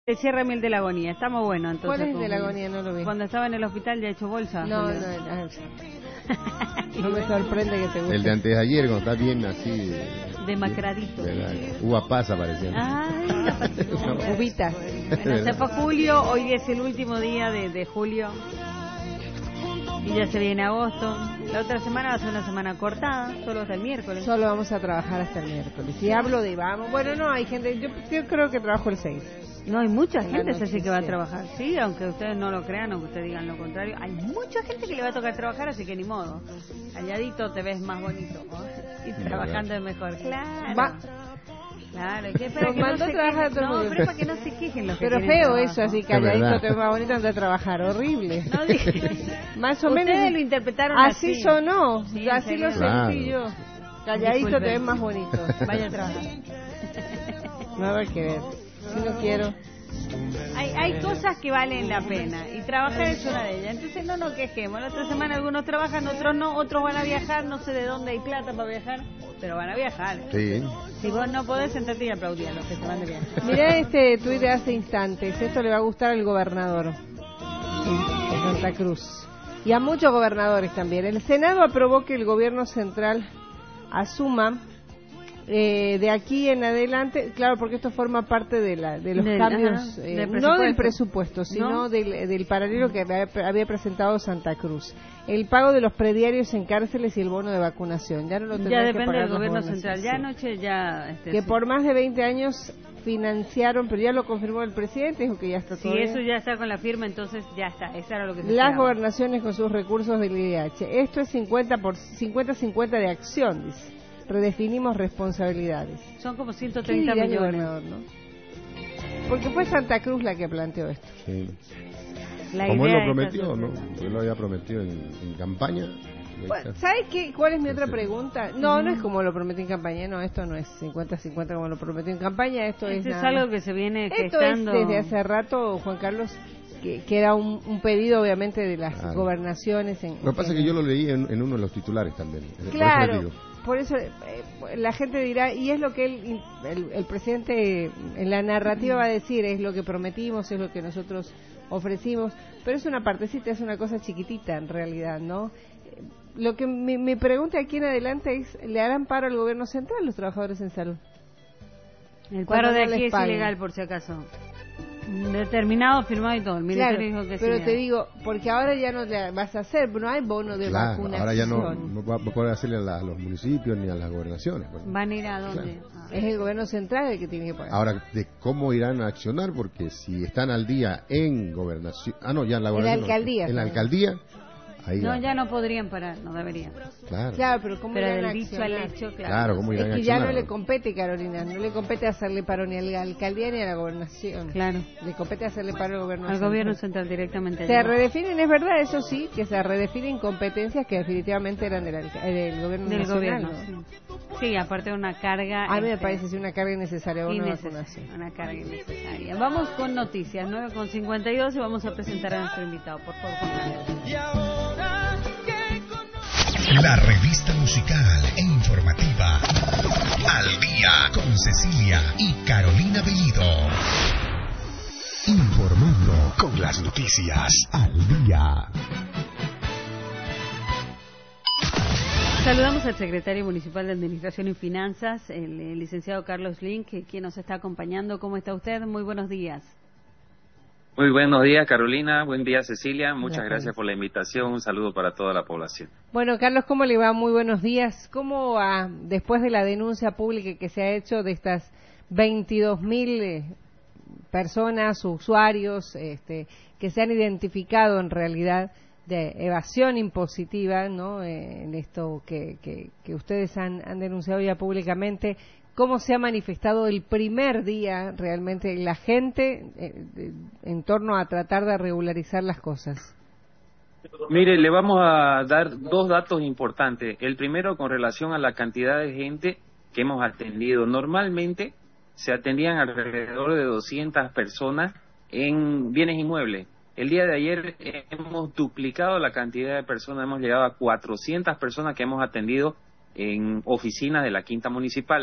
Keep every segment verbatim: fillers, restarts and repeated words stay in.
De Sierra Miel de la Agonía, está muy bueno. Entonces, ¿Cuál es de la Agonía? No lo vi. Cuando estaba en el hospital ya he hecho bolsa. No, no, no, no me sorprende que te guste. El de antes de ayer, cuando está bien así... Demacradito. De la uva pasa parecía. Ay, uvitas. Bueno, se fue julio, hoy es el último día de, de julio. Y ya se viene agosto. La otra semana va a ser una semana cortada, solo hasta el miércoles. Solo vamos a trabajar hasta el miércoles. Y hablo de vamos, bueno, no, hay gente, yo, yo creo que trabajo el seis. No, hay mucha gente noche, así que va a sí. trabajar, sí, aunque ustedes no lo crean o que ustedes digan lo contrario. Hay mucha gente que le va a tocar trabajar, así que ni modo. Calladito te ves más bonito, ¿no? Y trabajando es mejor. Claro. Va. Claro, que para que no mandó se a trabajar a quejen. todo el No, mundo. pero es para que no se quejen los que Pero tienen feo trabajo. eso, así Es calladito verdad. te ves más bonito antes de trabajar, horrible. No dije. Más o Ustedes menos. lo interpretaron Así así. sonó, Sí, en así lo serio. Claro. sentí yo. Calladito Disculpen. te ves más bonito. Vaya a trabajar. Nada que ver. Si no quiero. Hay, hay cosas que valen la pena y trabajar es una de ellas. Entonces no nos quejemos. La otra semana algunos trabajan, otros no, otros van a viajar. No sé de dónde hay plata para viajar, pero van a viajar. Sí. Si vos no podés, sentarte y aplaudir a los que se van de viaje. Mirá este tuit de hace instantes. Esto le va a gustar al gobernador de Santa Cruz. Y a muchos gobernadores también. El Senado aprobó que el gobierno central asuma eh, de aquí en adelante, claro, porque esto forma parte de, la, de los Del- cambios, ajá, eh, del no del presupuesto. presupuesto, sino ¿No? del, del paralelo que había, había presentado Santa Cruz. El pago de los prediarios en cárceles y el bono de vacunación. Ya no lo Ya tendrán que depende pagar del los gobierno gobernaciones, central. Ya sí. anoche ya... Este, Que sí. por más de veinte años financiaron, pero ya lo confirmó el presidente, dijo que ya está Si todo eso bien. ya está con la firma, entonces ya está. Eso era lo que se Las esperaba. gobernaciones con sus recursos del I D H. Esto es cincuenta por cincuenta cincuenta de acción, dice. Redefinimos responsabilidades. Son como ciento ¿Qué treinta dirá el millones. gobernador, no? Porque fue Santa Cruz la que planteó esto. Sí. La Como él idea lo es prometió, hacer- ¿no? Él lo había prometido en, en campaña. Y ahí Bueno, está. ¿sabes qué? ¿Cuál es mi otra Sí. pregunta? No, no es como lo prometí en campaña, no, esto no es cincuenta cincuenta como lo prometió en campaña, esto es Esto es nada algo más. que se viene Esto gestando. es desde hace rato, Juan Carlos, que, que era un, un pedido obviamente de las Claro. gobernaciones. En, Lo que pasa es que yo lo leí en, en uno de los titulares también. Por eso Claro, les digo. por eso eh, la gente dirá, y es lo que él, el, el presidente en la narrativa va a decir, es lo que prometimos, es lo que nosotros ofrecimos, pero es una partecita, es una cosa chiquitita en realidad, ¿no? Eh, Lo que mi, mi pregunta aquí en adelante es, ¿le harán paro al gobierno central los trabajadores en salud? El Cuando paro de no aquí les es paguen. ilegal, por si acaso. Determinado, firmado y todo. El Claro, ministerio dijo que pero sí. te digo, porque ahora ya no le vas a hacer, no hay bono de Claro, vacunación. ahora ya no, no va a poder hacerle a, la- a los municipios ni a las gobernaciones. pues. ¿Van a ir a dónde? Ah. Es el gobierno central el que tiene que pagar. Ahora, de cómo irán a accionar, porque si están al día en gobernación... Ah, no, ya en la En la gobernación. no, alcaldía, En la también. alcaldía, ahí No, va. ya no podrían parar, no deberían. Claro, Claro, pero ¿cómo Pero irán a del dicho al accionar? hecho, claro. claro, cómo irán Es a que ya accionar. no le compete, Carolina, no le compete hacerle paro ni a la alcaldía ni a la gobernación. Claro. Le compete hacerle paro al gobierno Al central. gobierno central directamente. Se allá. redefinen, es verdad, eso sí, que se redefinen competencias que definitivamente eran del, alca- eh, del gobierno Del nacional, gobierno, ¿no? sí. Sí, aparte de una carga... A mí me este, parece sí, una carga innecesaria, una innecesaria, vacunación. una carga innecesaria. Vamos con noticias, nueve con cincuenta y dos y vamos a presentar a nuestro invitado. Por favor, Juan Carlos. La revista musical e informativa Al Día con Cecilia y Carolina Bellido. Informando con las noticias Al Día. Saludamos al secretario municipal de Administración y Finanzas, el, el licenciado Carlos Link, que- quien nos está acompañando. ¿Cómo está usted? Muy buenos días. Muy buenos días, Carolina. Buen día, Cecilia. Muchas Hola, gracias Carlos. por la invitación. Un saludo para toda la población. Bueno, Carlos, ¿cómo le va? Muy buenos días. ¿Cómo va, después de la denuncia pública que se ha hecho de estas veintidós mil eh, personas, usuarios, este, que se han identificado en realidad de evasión impositiva, ¿no? Eh, en esto que, que, que ustedes han, han denunciado ya públicamente, ¿cómo se ha manifestado el primer día realmente la gente eh, de- en torno a tratar de regularizar las cosas? Mire, le vamos a dar dos datos importantes. El primero con relación a la cantidad de gente que hemos atendido. Normalmente se atendían alrededor de doscientas personas en bienes inmuebles. El día de ayer hemos duplicado la cantidad de personas, hemos llegado a cuatrocientas personas que hemos atendido en oficinas de la Quinta Municipal.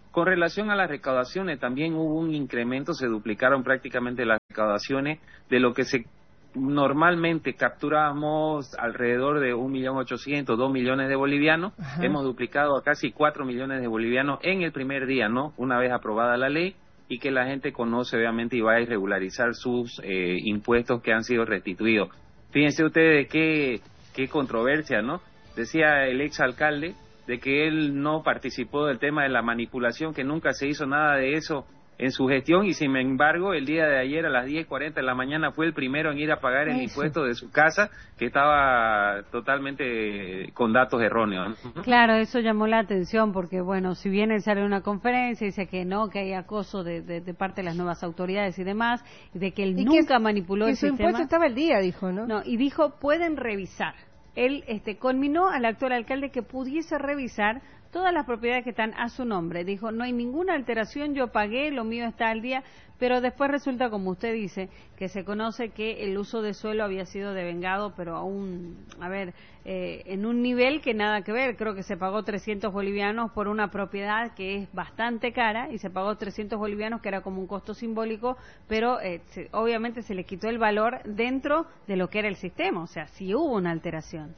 Con relación a las recaudaciones, también hubo un incremento, se duplicaron prácticamente las recaudaciones de lo que se normalmente capturábamos alrededor de un millón ochocientos, dos millones de bolivianos. Ajá. Hemos duplicado a casi cuatro millones de bolivianos en el primer día, ¿no? Una vez aprobada la ley y que la gente conoce obviamente y va a irregularizar sus eh, impuestos que han sido restituidos. Fíjense ustedes qué, qué controversia, ¿no? Decía el exalcalde de que él no participó del tema de la manipulación, que nunca se hizo nada de eso en su gestión, y sin embargo el día de ayer a las diez cuarenta de la mañana fue el primero en ir a pagar el eso. impuesto de su casa, que estaba totalmente con datos erróneos. Claro, eso llamó la atención porque, bueno, si bien él sale en una conferencia y dice que no, que hay acoso de, de, de parte de las nuevas autoridades y demás, y de que él nunca que, manipuló que el su sistema. impuesto estaba al día, dijo, ¿no? No, y dijo, pueden revisar. Él este, conminó al actual alcalde que pudiese revisar todas las propiedades que están a su nombre. Dijo, no hay ninguna alteración, yo pagué, lo mío está al día, pero después resulta, como usted dice, que se conoce que el uso de suelo había sido devengado, pero a un, a ver, eh, en un nivel que nada que ver. Creo que se pagó trescientos bolivianos por una propiedad que es bastante cara, y se pagó trescientos bolivianos, que era como un costo simbólico, pero eh, se, obviamente se le quitó el valor dentro de lo que era el sistema, o sea, sí hubo una alteración.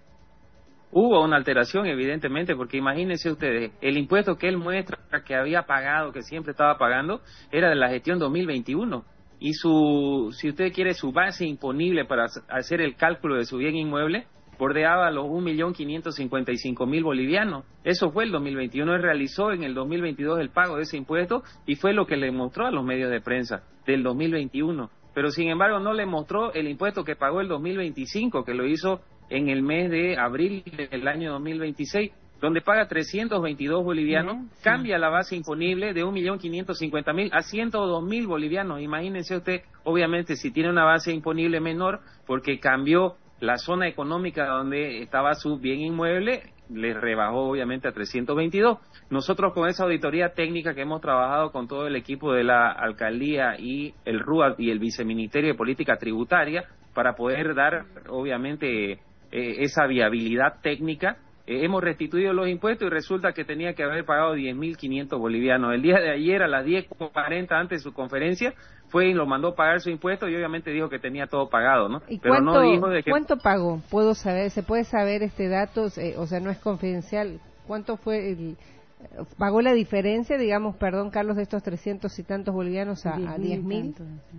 Hubo una alteración, evidentemente, porque imagínense ustedes, el impuesto que él muestra que había pagado, que siempre estaba pagando, era de la gestión dos mil veintiuno. Y su, si usted quiere, su base imponible para hacer el cálculo de su bien inmueble, bordeaba los un millón quinientos cincuenta y cinco mil bolivianos. Eso fue el dos mil veintiuno. Él realizó en el dos mil veintidós el pago de ese impuesto y fue lo que le mostró a los medios de prensa del dos mil veintiuno. Pero sin embargo no le mostró el impuesto que pagó el dos mil veinticinco, que lo hizo en el mes de abril del año dos mil veintiséis, donde paga trescientos veintidós bolivianos, sí, sí. Cambia la base imponible de un millón quinientos cincuenta mil a ciento dos mil bolivianos. Imagínense usted, obviamente, si tiene una base imponible menor, porque cambió la zona económica donde estaba su bien inmueble, le rebajó obviamente a trescientos veintidós. Nosotros con esa auditoría técnica que hemos trabajado con todo el equipo de la alcaldía y el R U A T y el Viceministerio de Política Tributaria, para poder dar obviamente Eh, esa viabilidad técnica, eh, hemos restituido los impuestos y resulta que tenía que haber pagado diez mil quinientos bolivianos. El día de ayer a las diez cuarenta, antes de su conferencia, fue y lo mandó pagar su impuesto y obviamente dijo que tenía todo pagado, ¿no? ¿Y Pero cuánto, no dijo de que... ¿cuánto pagó? ¿Puedo saber? ¿Se puede saber este dato? Eh, o sea, no es confidencial. ¿Cuánto fue el... ¿Pagó la diferencia, digamos, perdón, Carlos, de estos trescientos y tantos bolivianos a, a diez mil?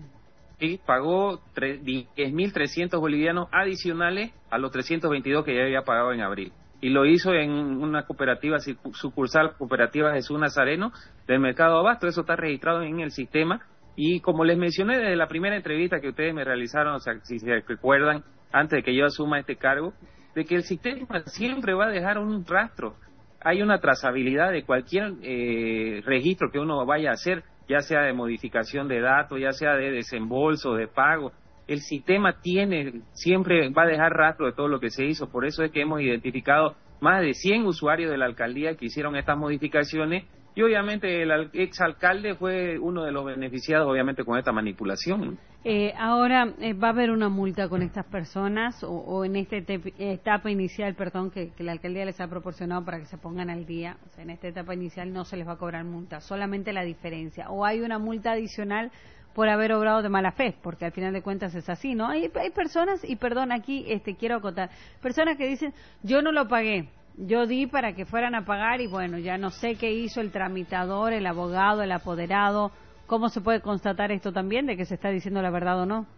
Sí, pagó diez mil trescientos bolivianos adicionales a los trescientos veintidós que ya había pagado en abril. Y lo hizo en una cooperativa sucursal, Cooperativa Jesús Nazareno, del Mercado Abasto. Eso está registrado en el sistema. Y como les mencioné desde la primera entrevista que ustedes me realizaron, o sea, si se recuerdan, antes de que yo asuma este cargo, de que el sistema siempre va a dejar un rastro. Hay una trazabilidad de cualquier eh, registro que uno vaya a hacer, ya sea de modificación de datos, ya sea de desembolso, de pago. El sistema tiene, siempre va a dejar rastro de todo lo que se hizo. Por eso es que hemos identificado más de cien usuarios de la alcaldía que hicieron estas modificaciones, y obviamente el exalcalde fue uno de los beneficiados obviamente con esta manipulación. Eh, ahora, eh, ¿va a haber una multa con estas personas o, o en esta etapa inicial, perdón, que, que la alcaldía les ha proporcionado para que se pongan al día? O sea, en esta etapa inicial no se les va a cobrar multa, solamente la diferencia. ¿O hay una multa adicional por haber obrado de mala fe? Porque al final de cuentas es así, ¿no? Hay, hay personas, y perdón, aquí este quiero acotar, personas que dicen, yo no lo pagué, yo di para que fueran a pagar y bueno, ya no sé qué hizo el tramitador, el abogado, el apoderado. ¿Cómo se puede constatar esto también, de que se está diciendo la verdad o no?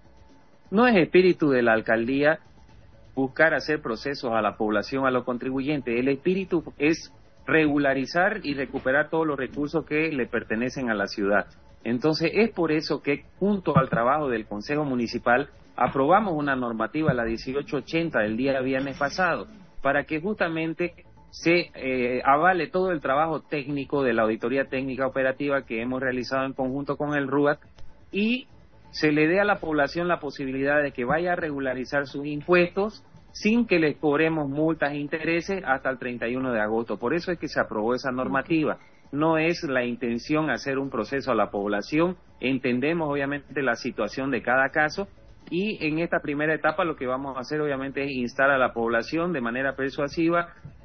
No es espíritu de la alcaldía buscar hacer procesos a la población, a los contribuyentes. El espíritu es regularizar y recuperar todos los recursos que le pertenecen a la ciudad. Entonces, es por eso que junto al trabajo del Consejo Municipal aprobamos una normativa, la dieciocho ochenta, del día viernes pasado, para que justamente se eh, avale todo el trabajo técnico de la auditoría técnica operativa que hemos realizado en conjunto con el R U A T y se le dé a la población la posibilidad de que vaya a regularizar sus impuestos sin que les cobremos multas e intereses hasta el treinta y uno de agosto. Por eso es que se aprobó esa normativa. No es la intención hacer un proceso a la población. Entendemos obviamente la situación de cada caso y en esta primera etapa lo que vamos a hacer obviamente es instar a la población de manera persuasiva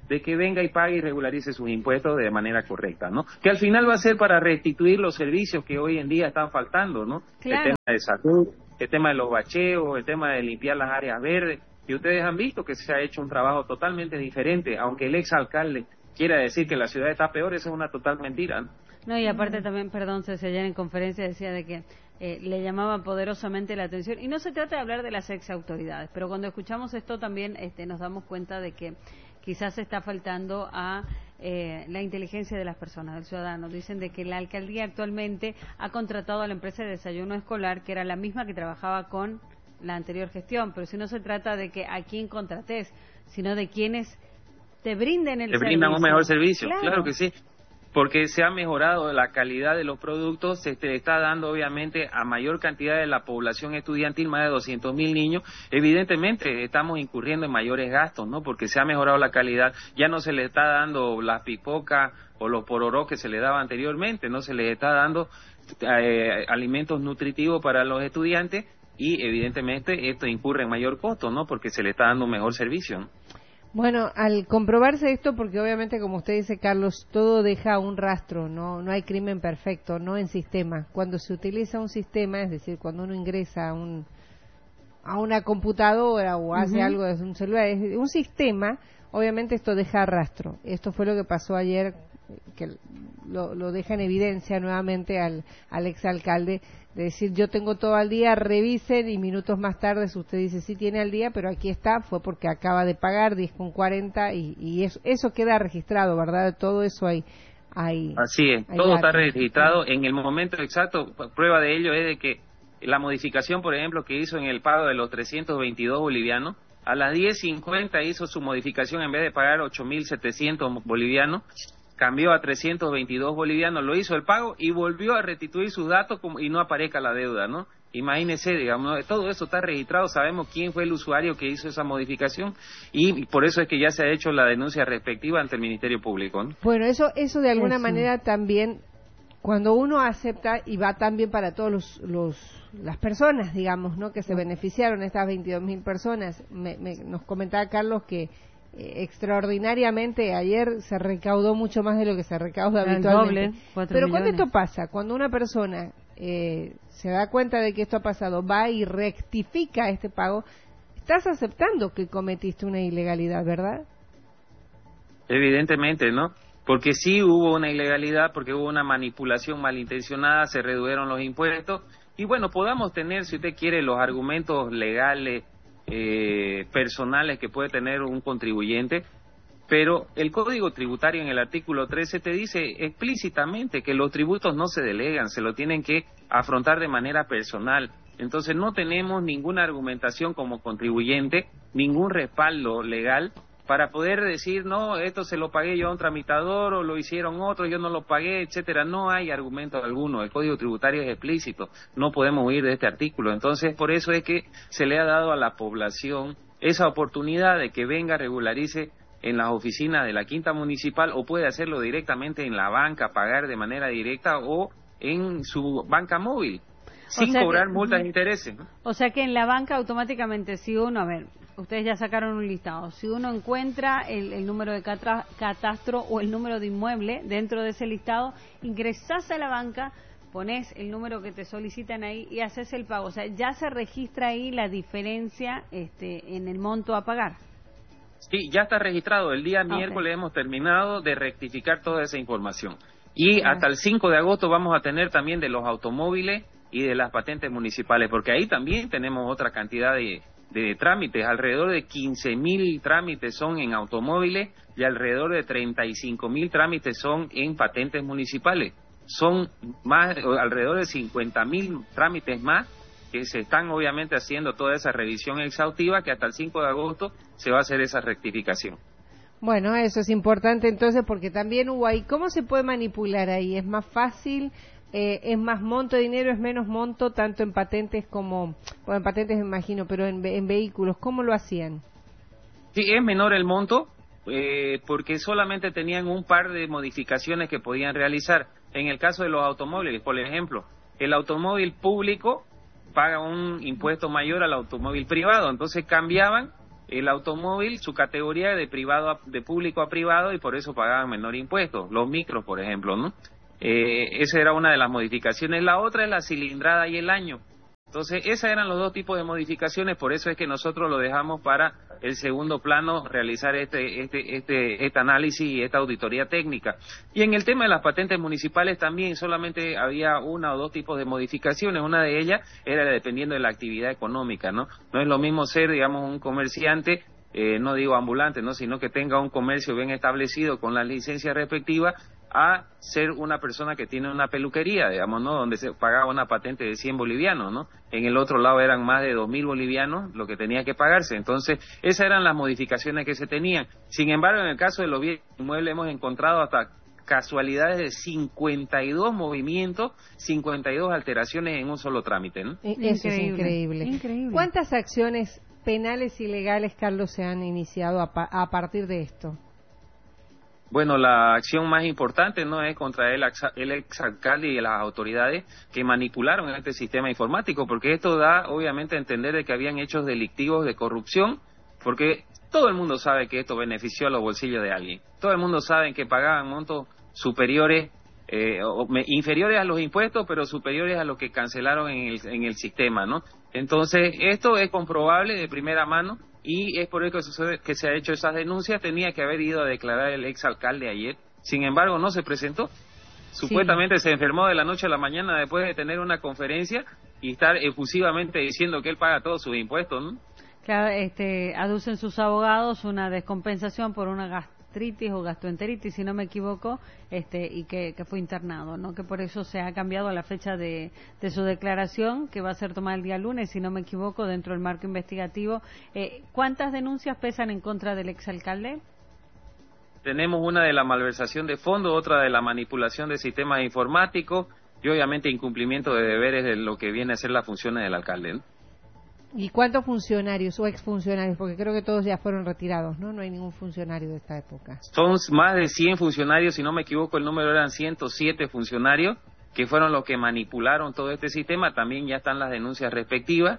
de que venga y pague y regularice sus impuestos de manera correcta, ¿no? Que al final va a ser para restituir los servicios que hoy en día están faltando, ¿no? Claro. El tema de salud, el tema de los bacheos, el tema de limpiar las áreas verdes, y ustedes han visto que se ha hecho un trabajo totalmente diferente, aunque el exalcalde quiera decir que la ciudad está peor, eso es una total mentira, ¿no? No, y aparte también, perdón, Ceci, ayer en conferencia decía de que eh, le llamaba poderosamente la atención, y no se trata de hablar de las ex autoridades, pero cuando escuchamos esto también este, nos damos cuenta de que quizás está faltando a eh, la inteligencia de las personas, del ciudadano. Dicen de que la alcaldía actualmente ha contratado a la empresa de desayuno escolar, que era la misma que trabajaba con la anterior gestión, pero si no se trata de que a quién contrates, sino de quienes te brinden el te servicio. brindan un mejor servicio, claro. claro que sí. Porque se ha mejorado la calidad de los productos, se te está dando obviamente a mayor cantidad de la población estudiantil, más de doscientos mil niños, evidentemente estamos incurriendo en mayores gastos, ¿no? Porque se ha mejorado la calidad, ya no se le está dando las pipocas o los pororó que se le daba anteriormente, no se les está dando eh, alimentos nutritivos para los estudiantes y evidentemente esto incurre en mayor costo, ¿no? Porque se le está dando un mejor servicio, ¿no? Bueno, al comprobarse esto, porque obviamente, como usted dice, Carlos, todo deja un rastro, no no hay crimen perfecto, no en sistema. Cuando se utiliza un sistema, es decir, cuando uno ingresa a, un, a una computadora o hace uh-huh. algo desde un celular, es un sistema, obviamente esto deja rastro. Esto fue lo que pasó ayer, que lo, lo deja en evidencia nuevamente al, al exalcalde, de decir, yo tengo todo al día, revisen, y minutos más tarde usted dice, sí tiene al día, pero aquí está, fue porque acaba de pagar diez con cuarenta, y, y eso, eso queda registrado, ¿verdad? Todo eso hay... hay Así es, hay todo datos. Está registrado en el momento exacto. Prueba de ello es de que la modificación, por ejemplo, que hizo en el pago de los trescientos veintidós bolivianos, a las diez cincuenta hizo su modificación, en vez de pagar ocho mil setecientos bolivianos, cambió a trescientos veintidós bolivianos, lo hizo el pago y volvió a restituir sus datos como, y no aparezca la deuda, ¿no? Imagínese, digamos, todo eso está registrado, sabemos quién fue el usuario que hizo esa modificación y por eso es que ya se ha hecho la denuncia respectiva ante el Ministerio Público, ¿no? Bueno, eso eso de alguna eso. manera también, cuando uno acepta, y va también para todos los, los las personas, digamos, ¿no? Que se beneficiaron, estas veintidós mil personas, me, me, nos comentaba Carlos que extraordinariamente ayer se recaudó mucho más de lo que se recauda el habitualmente. Doble, Pero millones. cuando esto pasa, cuando una persona eh, se da cuenta de que esto ha pasado, va y rectifica este pago, estás aceptando que cometiste una ilegalidad, ¿verdad? Evidentemente, ¿no? Porque sí hubo una ilegalidad, porque hubo una manipulación malintencionada, se redujeron los impuestos y bueno, podamos tener, si usted quiere, los argumentos legales Eh, personales que puede tener un contribuyente, pero el Código Tributario en el artículo trece te dice explícitamente que los tributos no se delegan, se lo tienen que afrontar de manera personal. Entonces no tenemos ninguna argumentación como contribuyente, ningún respaldo legal para poder decir, no, esto se lo pagué yo a un tramitador o lo hicieron otros, yo no lo pagué, etcétera. No hay argumento alguno, el Código Tributario es explícito, no podemos huir de este artículo. Entonces, por eso es que se le ha dado a la población esa oportunidad de que venga, regularice en las oficinas de la Quinta Municipal o puede hacerlo directamente en la banca, pagar de manera directa o en su banca móvil, sin cobrar que, multas e intereses, ¿no? O sea que en la banca automáticamente, si uno, a ver, ustedes ya sacaron un listado, si uno encuentra el, el número de catra, catastro o el número de inmueble dentro de ese listado, ingresás a la banca, pones el número que te solicitan ahí y haces el pago. O sea, ya se registra ahí la diferencia este, en el monto a pagar. Sí, ya está registrado. El día okay. miércoles hemos terminado de rectificar toda esa información. Y okay. hasta el cinco de agosto vamos a tener también de los automóviles y de las patentes municipales, porque ahí también tenemos otra cantidad de, de trámites. Alrededor de quince mil trámites son en automóviles y alrededor de treinta y cinco mil trámites son en patentes municipales. Son más, alrededor de cincuenta mil trámites más que se están obviamente haciendo toda esa revisión exhaustiva, que hasta el cinco de agosto se va a hacer esa rectificación. Bueno, eso es importante entonces, porque también hubo ahí, ¿cómo se puede manipular ahí? ¿Es más fácil? Eh, ¿Es más monto de dinero? ¿Es menos monto? Tanto en patentes como, bueno, en patentes me imagino, pero en, en vehículos, ¿cómo lo hacían? Sí, es menor el monto, eh, porque solamente tenían un par de modificaciones que podían realizar. En el caso de los automóviles, por ejemplo, el automóvil público paga un impuesto mayor al automóvil privado, entonces cambiaban el automóvil, su categoría de privado a, de público a privado, y por eso pagaban menor impuesto, los micros, por ejemplo, ¿no? Eh, esa era una de las modificaciones. La otra es la cilindrada y el año. Entonces, esos eran los dos tipos de modificaciones, por eso es que nosotros lo dejamos para el segundo plano, realizar este, este, este, este análisis y esta auditoría técnica. Y en el tema de las patentes municipales también solamente había una o dos tipos de modificaciones. Una de ellas era dependiendo de la actividad económica, ¿no? No es lo mismo ser, digamos, un comerciante, eh, no digo ambulante, ¿no? Sino que tenga un comercio bien establecido con las licencias respectivas, a ser una persona que tiene una peluquería, digamos, ¿no? Donde se pagaba una patente de cien bolivianos, ¿no? En el otro lado eran más de dos mil bolivianos lo que tenía que pagarse. Entonces, esas eran las modificaciones que se tenían. Sin embargo, en el caso de los bienes inmuebles hemos encontrado hasta casualidades de cincuenta y dos movimientos, cincuenta y dos alteraciones en un solo trámite, ¿no? Eso es increíble. Increíble. ¿Cuántas acciones penales y legales, Carlos, se han iniciado a, pa a partir de esto? Bueno, la acción más importante no es contra el, el exalcalde y las autoridades que manipularon este sistema informático, porque esto da obviamente a entender de que habían hechos delictivos de corrupción, porque todo el mundo sabe que esto benefició a los bolsillos de alguien. Todo el mundo sabe que pagaban montos superiores, eh, o me, inferiores a los impuestos, pero superiores a lo que cancelaron en el, en el sistema, ¿no? Entonces, esto es comprobable de primera mano. Y es por eso que se ha hecho esas denuncias. Tenía que haber ido a declarar el exalcalde ayer. Sin embargo, no se presentó. Supuestamente sí. Se enfermó de la noche a la mañana después de tener una conferencia y estar efusivamente diciendo que él paga todos sus impuestos, ¿no? Claro, este, aducen sus abogados una descompensación por una gastritis o gastroenteritis, si no me equivoco, este, y que, que fue internado, ¿no? Que por eso se ha cambiado la fecha de, de su declaración, que va a ser tomada el día lunes, si no me equivoco, dentro del marco investigativo. Eh, ¿Cuántas denuncias pesan en contra del exalcalde? Tenemos una de la malversación de fondos, otra de la manipulación de sistemas informáticos y obviamente incumplimiento de deberes de lo que viene a ser las funciones del alcalde, ¿no? ¿Y cuántos funcionarios o exfuncionarios? Porque creo que todos ya fueron retirados, ¿no? No hay ningún funcionario de esta época. Son más de cien funcionarios, si no me equivoco, el número eran ciento siete funcionarios, que fueron los que manipularon todo este sistema. También ya están las denuncias respectivas,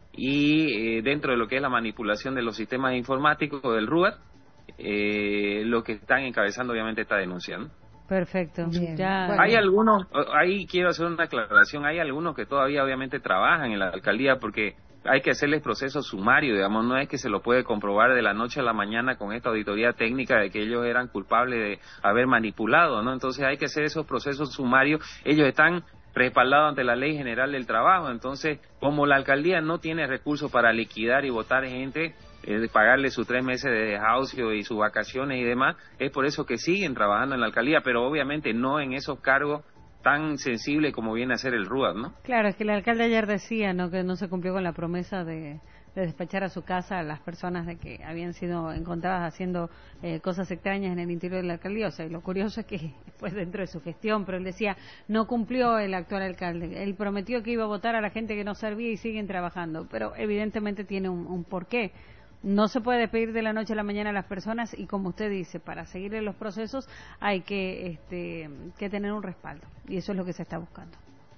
y eh, dentro de lo que es la manipulación de los sistemas informáticos del R U A T, eh, lo que están encabezando obviamente esta denuncia, ¿no? Perfecto. Bien. Ya. Bueno. Hay algunos, ahí quiero hacer una aclaración, hay algunos que todavía obviamente trabajan en la alcaldía porque hay que hacerles procesos sumarios, digamos, no es que se lo puede comprobar de la noche a la mañana con esta auditoría técnica de que ellos eran culpables de haber manipulado, ¿no? Entonces hay que hacer esos procesos sumarios. Ellos están respaldados ante la Ley General del Trabajo. Entonces, como la alcaldía no tiene recursos para liquidar y votar gente, eh, pagarle sus tres meses de desahucio y sus vacaciones y demás, es por eso que siguen trabajando en la alcaldía, pero obviamente no en esos cargos tan sensible como viene a ser el R U A T, ¿no? Claro, es que el alcalde ayer decía, ¿no?, que no se cumplió con la promesa de, de despachar a su casa a las personas de que habían sido encontradas haciendo eh, cosas extrañas en el interior de la alcaldía. O sea, y lo curioso es que pues dentro de su gestión, pero él decía, no cumplió el actual alcalde. Él prometió que iba a votar a la gente que no servía y siguen trabajando, pero evidentemente tiene un, un porqué. No se puede despedir de la noche a la mañana a las personas y, como usted dice, para seguir en los procesos hay que, este, que tener un respaldo, y eso es lo que se está buscando.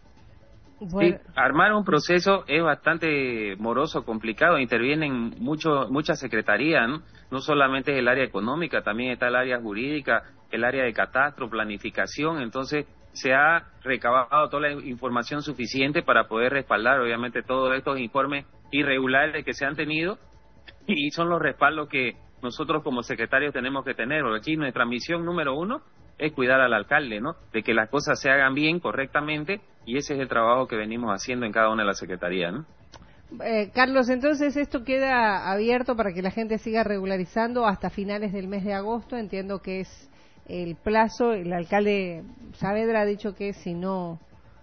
Bueno. Sí, armar un proceso es bastante moroso, complicado, intervienen mucho, muchas secretarías, ¿no? No solamente es el área económica, también está el área jurídica, el área de catastro, planificación. Entonces se ha recabado toda la información suficiente para poder respaldar obviamente todos estos informes irregulares que se han tenido, y son los respaldos que nosotros como secretarios tenemos que tener. Porque aquí nuestra misión número uno es cuidar al alcalde, ¿no?, de que las cosas se hagan bien, correctamente, y ese es el trabajo que venimos haciendo en cada una de las secretarías, ¿no? Eh, Carlos, entonces esto queda abierto para que la gente siga regularizando hasta finales del mes de agosto. Entiendo que es el plazo. El alcalde Saavedra ha dicho que si no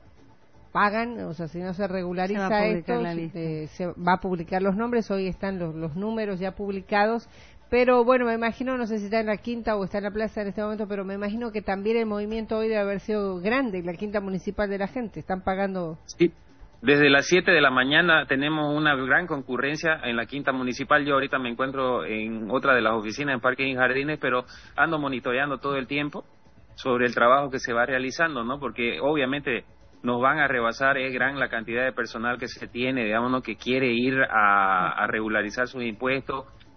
pagan, o sea, si no se regulariza se esto, eh, se va a publicar los nombres. Hoy están los, los números ya publicados, pero bueno, me imagino, no sé si está en la Quinta o está en la Plaza en este momento, pero me imagino que también el movimiento hoy debe haber sido grande, la Quinta Municipal de la gente, están pagando. Sí, desde las siete de la mañana tenemos una gran concurrencia en la Quinta Municipal. Yo ahorita me encuentro en otra de las oficinas en Parques y Jardines, pero ando monitoreando todo el tiempo sobre el trabajo que se va realizando, ¿no? Porque obviamente nos van a rebasar, es gran la cantidad de personal que se tiene, digamos, ¿no?, que quiere ir a, a regularizar sus impuestos,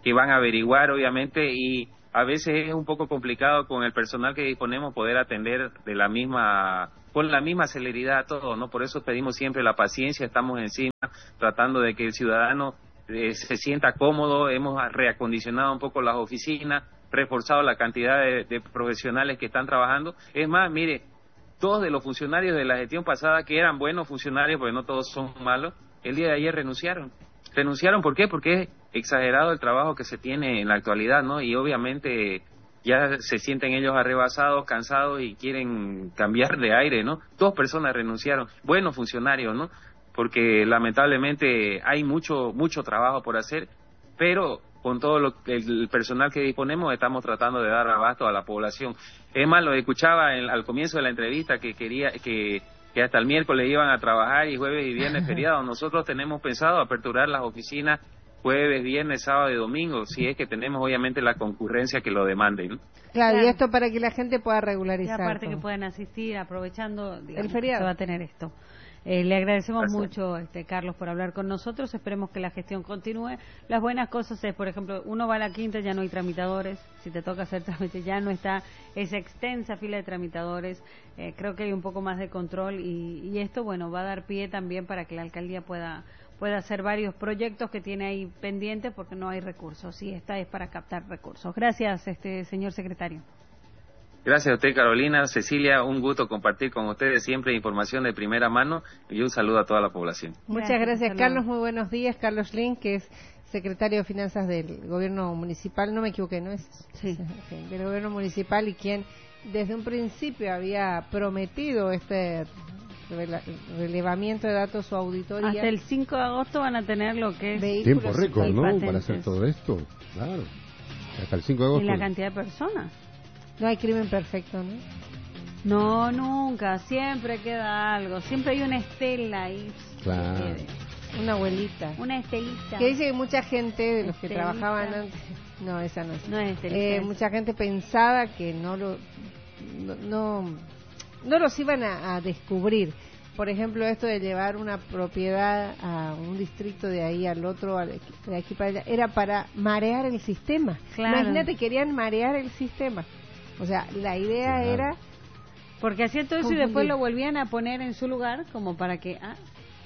que van a averiguar, obviamente, y a veces es un poco complicado con el personal que disponemos poder atender de la misma, con la misma celeridad a todo, ¿no? Por eso pedimos siempre la paciencia, estamos encima tratando de que el ciudadano eh, se sienta cómodo, hemos reacondicionado un poco las oficinas, reforzado la cantidad de, de profesionales que están trabajando. Es más, mire, todos de los funcionarios de la gestión pasada que eran buenos funcionarios, porque no todos son malos, el día de ayer renunciaron. Renunciaron, ¿por qué? Porque es exagerado el trabajo que se tiene en la actualidad, ¿no? Y obviamente ya se sienten ellos arrebasados, cansados y quieren cambiar de aire, ¿no? Dos personas renunciaron, buenos funcionarios, ¿no? Porque lamentablemente hay mucho mucho trabajo por hacer, pero con todo lo, el personal que disponemos estamos tratando de dar abasto a la población. Es más, lo escuchaba en, al comienzo de la entrevista que quería que que hasta el miércoles iban a trabajar y jueves y viernes feriados. Nosotros tenemos pensado aperturar las oficinas jueves, viernes, sábado y domingo, si es que tenemos obviamente la concurrencia que lo demande, ¿no? Claro, y esto para que la gente pueda regularizar. Y aparte todo. que puedan asistir, aprovechando, digamos, el feriado. se va a tener esto. Eh, le agradecemos Gracias. mucho, este, Carlos, por hablar con nosotros. Esperemos que la gestión continúe. Las buenas cosas es, por ejemplo, uno va a la quinta, ya no hay tramitadores. Si te toca hacer trámite, ya no está esa extensa fila de tramitadores. Eh, creo que hay un poco más de control y, y esto, bueno, va a dar pie también para que la alcaldía pueda pueda hacer varios proyectos que tiene ahí pendientes porque no hay recursos. Y esta es para captar recursos. Gracias, este señor secretario. Gracias a usted, Carolina. Cecilia, un gusto compartir con ustedes siempre información de primera mano y un saludo a toda la población. Muchas Gracias, gracias, saludos. Carlos. Muy buenos días. Carlos Lin, que es secretario de Finanzas del Gobierno Municipal. No me equivoqué, ¿no es? Sí. Sí, del Gobierno Municipal y quien desde un principio había prometido este rela- relevamiento de datos o auditoría. Hasta el cinco de agosto van a tener lo que es Vehículos Tiempo récord, y ¿no? patentes. Para hacer todo esto. Claro. Hasta el cinco de y agosto. la cantidad de personas. No hay crimen perfecto, ¿no? No, nunca, siempre queda algo, siempre hay una estela ahí. Claro. que quede. Una abuelita. Una estelita. Que dice que mucha gente de los que Estelita. trabajaban antes. No, esa no es. No es estelita. Eh, es- mucha gente pensaba que no lo no no, no los iban a, a descubrir. Por ejemplo, esto de llevar una propiedad a un distrito de ahí al otro, al- de aquí para allá, era para marear el sistema. Claro. Imagínate, querían marear el sistema. O sea, la idea Claro. era Porque hacía todo eso y confundir. después lo volvían a poner en su lugar como para que... Ah,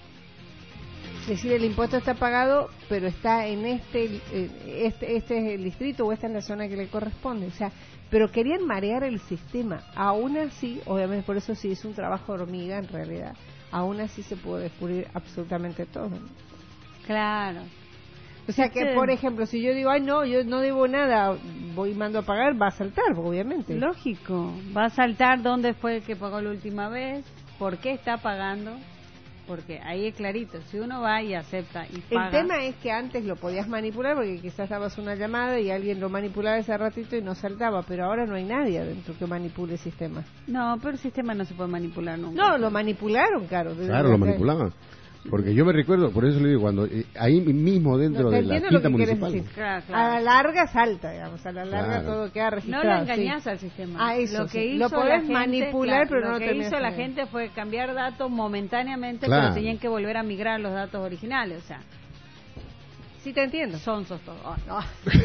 decir el impuesto está pagado, pero está en este, eh, este, este es el distrito o esta es la zona que le corresponde. O sea, pero querían marear el sistema. Aún así, obviamente por eso sí es un trabajo hormiga en realidad. Aún así se pudo descubrir absolutamente todo, ¿no? claro. O sea que, Sí. por ejemplo, si yo digo, ay no, yo no debo nada, voy y mando a pagar, va a saltar, obviamente. Lógico. Va a saltar dónde fue que pagó la última vez, por qué está pagando, porque ahí es clarito. Si uno va y acepta y El paga... tema es que antes lo podías manipular porque quizás dabas una llamada y alguien lo manipulaba ese ratito y no saltaba, pero ahora no hay nadie adentro que manipule el sistema. No, pero el sistema no se puede manipular nunca. No, lo manipularon, claro. Claro, lo manipulaban. Porque yo me recuerdo, por eso le digo, cuando eh, ahí mismo dentro No, te de la entiendo lo quinta que quieres municipal. decir. Claro, A claro. la larga salta, digamos, a la larga Claro. todo queda No registrado. lo engañás sí. al sistema. Ah, eso lo que sí. hizo Lo podés la gente, manipular, claro, pero no lo lo que tenés hizo la que- gente fue cambiar datos momentáneamente, Claro. pero tenían que volver a migrar a los datos originales, o sea, Sí, te entiendo. sonsos todos. Oh, no.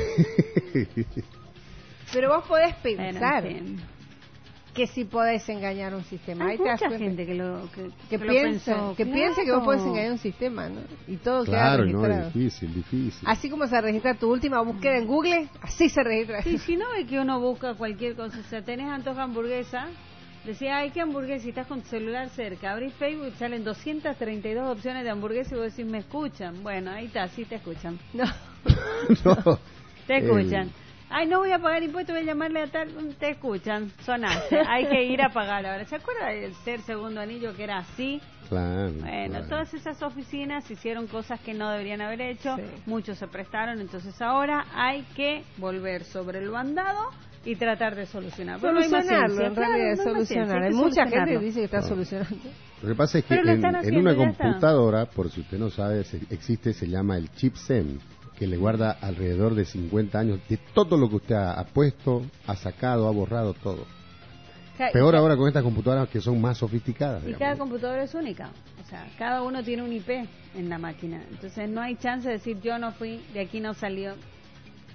Pero vos podés Bueno, pensar en fin. que si podés engañar un sistema. Hay Ahí te das mucha cuenta. gente que lo que, que, que lo piensa, pensó. que Claro. piensa que vos podés engañar un sistema, ¿no? Y todo Claro, queda no, registrado. es difícil, difícil. Así como se registra tu última búsqueda en Google, así se registra. Sí, si no es que uno busca cualquier cosa, o sea, tenés antojo de hamburguesa, decía, ay, ¿qué hamburguesa? Y estás con tu celular cerca, abrís Facebook y salen doscientas treinta y dos opciones de hamburguesa y vos decís, ¿me escuchan? Bueno, ahí está, sí te escuchan. No. No, Te el- escuchan. Ay, no voy a pagar impuestos, voy a llamarle a tal. mm, Te escuchan, sonaste. Hay que ir a pagar ahora. ¿Se acuerda del ser segundo anillo que era así? Claro, Bueno, claro. todas esas oficinas hicieron cosas que no deberían haber hecho. Sí. Muchos se prestaron. Entonces ahora hay que volver sobre lo andado y tratar de solucionar. Pero no hay más Solucionarlo, ciencia, en claro, realidad, no hay más ciencia, solucionar. hay Hay que mucha gente que solucionarlo. dice que está Claro. solucionando. Lo que pasa es que Pero lo en, están en haciendo, una ya está. computadora, por si usted no sabe, se- existe, se llama el chip SEM, que le guarda alrededor de cincuenta años de todo lo que usted ha, ha puesto, ha sacado, ha borrado todo. Ca- Peor ca- ahora con estas computadoras que son más sofisticadas. Y digamos. cada computadora es única. O sea, cada uno tiene un I P en la máquina. Entonces no hay chance de decir yo no fui, de aquí no salió.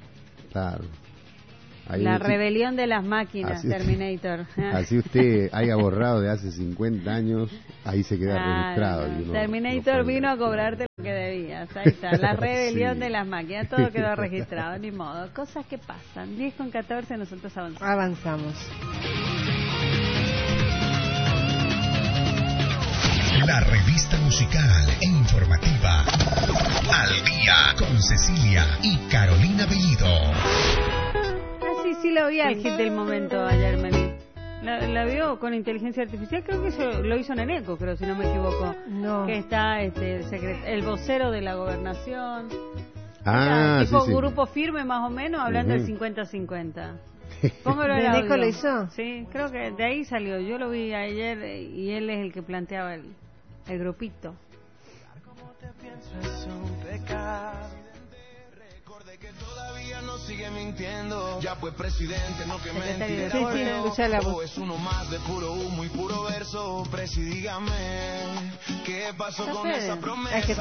pasar. Ahí La usted, rebelión de las máquinas, así, Terminator. Así usted haya borrado de hace cincuenta años, ahí se queda Ah, registrado. no. Y uno Terminator no vino a cobrarte lo que debías. Ahí está, la rebelión Sí. de las máquinas. Todo quedó registrado, ni modo. Cosas que pasan. diez con catorce, nosotros avanzamos. Avanzamos. La revista musical e informativa Al Día con Cecilia y Carolina Bellido. Ah, sí, sí lo vi al hit del momento ayer, Meli. La, la vio con inteligencia artificial, creo que eso lo hizo Neneco, creo, si no me equivoco. No. Que está este, el, secret- el vocero de la gobernación. Ah, Está, tipo sí, sí. grupo firme más o menos, hablando Ujú. del cincuenta cincuenta. Póngalo en ¿Neneco audio. lo hizo? Sí, creo que de ahí salió. Yo lo vi ayer eh, y él es el que planteaba el, el grupito. No sigue mintiendo, ya pues presidente, no que Secretario de mentira. Sí, sí, Deportes. escucha la O voz. es uno más de puro humo y puro verso. Presi, dígame, ¿qué pasó Está con Fede. esa Es promesa? que